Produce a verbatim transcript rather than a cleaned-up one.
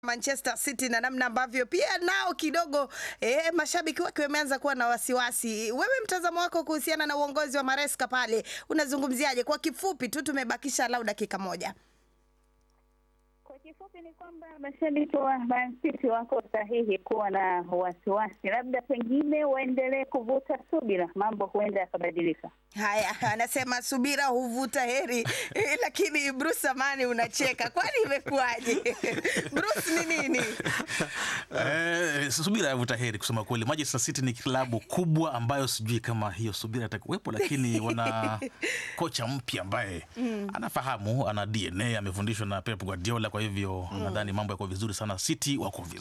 Manchester City na namna ambavyo pia nao kidogo eh, mashabiki wake wameanza kuwa na wasiwasi. Wewe mtazamo wako kuhusiana na uongozi wa Maresca pale unazungumziaje? Kwa kifupi tu, tumebakisha lau dakika moja. Kwa kifupi ni kwamba mashabiki wa Man City wako sahihi kuwa na wasiwasi, labda pengine waendelee kuvuta subira, mambo huenda yakabadilika. Haya, anasema subira huvuta heri. Eh, lakini Bruce Amani unacheka. Kwani imekuaje? Bruce ni nini? Eh, subira huvuta heri kusema kweli. Manchester City ni klabu kubwa ambayo sijui kama hiyo subira itakuwepo, lakini wana kocha mpya ambaye mm. anafahamu, ana D N A, amefundishwa na Pep Guardiola, kwa hivyo mm. nadhani mambo yako vizuri sana. City wako vizuri.